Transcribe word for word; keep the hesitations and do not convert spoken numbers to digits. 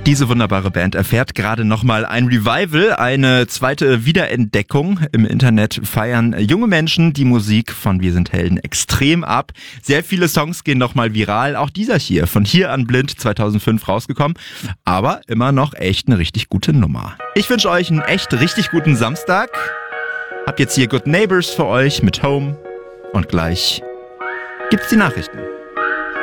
Diese wunderbare Band erfährt gerade nochmal ein Revival, eine zweite Wiederentdeckung. Im Internet feiern junge Menschen die Musik von Wir sind Helden extrem ab. Sehr viele Songs gehen nochmal viral. Auch dieser hier, von Hier an Blind, zweitausendfünf rausgekommen. Aber immer noch echt eine richtig gute Nummer. Ich wünsche euch einen echt richtig guten Samstag. Hab jetzt hier Good Neighbors für euch mit Home. Und gleich gibt's die Nachrichten.